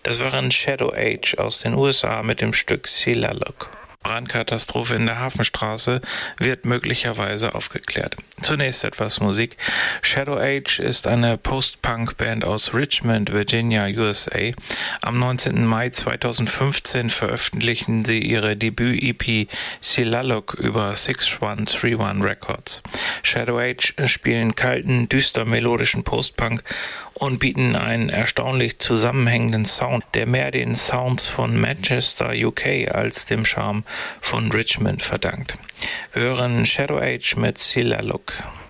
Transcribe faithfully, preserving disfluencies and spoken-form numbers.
Das waren Shadow Age aus den U S A mit dem Stück Silalok. Brandkatastrophe in der Hafenstraße wird möglicherweise aufgeklärt. Zunächst etwas Musik. Shadow Age ist eine Post-Punk-Band aus Richmond, Virginia, U S A. Am neunzehnten Mai zweitausendfünfzehn veröffentlichten sie ihre Debüt-E P Silalok über six one three one Records. Shadow Age spielen kalten, düster melodischen Post-Punk und bieten einen erstaunlich zusammenhängenden Sound, der mehr den Sounds von Manchester, U K als dem Charme von Richmond verdankt. Wir hören Shadow Age mit Silalok.